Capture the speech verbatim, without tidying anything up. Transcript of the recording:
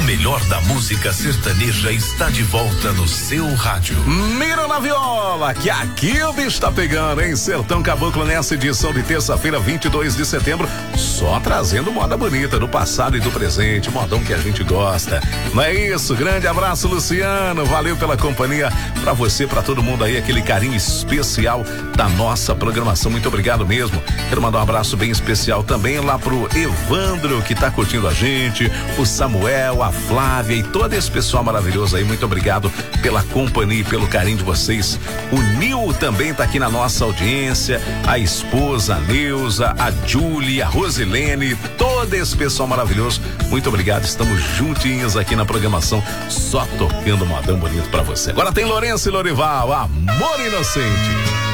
melhor da música sertaneja está de volta no seu rádio. Mira na viola, que aqui o bicho tá pegando, hein? Sertão Caboclo nessa edição de terça-feira, vinte e dois de setembro, só trazendo moda bonita do passado e do presente, modão que a gente gosta. Não é isso? Grande abraço, Luciano, valeu pela companhia, pra você, pra todo mundo aí, aquele carinho especial da nossa programação, muito obrigado mesmo. Quero mandar um abraço bem especial também lá pro Evandro, que tá curtindo a gente, o Samuel, a Flávia e todo esse pessoal maravilhoso aí, muito obrigado pela companhia e pelo carinho de vocês. O Nil também tá aqui na nossa audiência, a esposa, a Neuza, a Julie, a Rosilene, todo esse pessoal maravilhoso, muito obrigado, estamos juntinhos aqui na programação, só tocando modão bonito pra você. Agora tem Lourenço e Lorival, Amor Inocente.